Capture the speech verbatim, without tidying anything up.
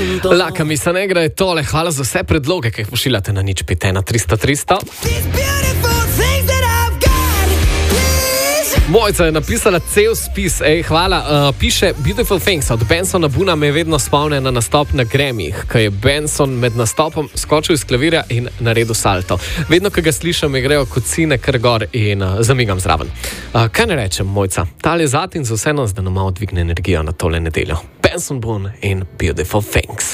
Laka mi se ne gre tole, hvala za vse predloge, ki jih pošiljate na nič pet ena tristo tristo. Mojca je napisala cel spis, ej, hvala. Uh, piše Beautiful Things, od Bensona Buna me je vedno spomnil na nastop na Grammyjih, ko je Benson med nastopom skočil iz klavirja in naredil salto. Vedno, ko ga slišam, mi grejo kocine kar gor in uh, zamigam zraven. Uh, kaj ne rečem, Mojca? Tale zat in za vse nas, da nam malo dvigne energijo na tole nedeljo. Benson Boone in Beautiful Things.